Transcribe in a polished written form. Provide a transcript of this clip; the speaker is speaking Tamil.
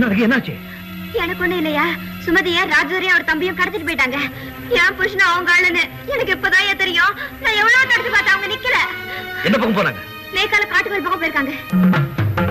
சொன்னதுக்கு என்னாச்சு? எனக்கு ஒண்ணு இல்லையா, சுமதிய ராஜூரியும் அவர் தம்பியும் கடத்திட்டு போயிட்டாங்க. என் புருஷன் அவங்க ஆளுன்னு எனக்கு இப்பதான் தெரியும். நான் எவ்வளவு தடுத்து பார்த்தா அவங்க நிக்கல. என்ன பக்கம் போனாங்க? மேற்கால காட்டுகள் பக்கம் போயிருக்காங்க.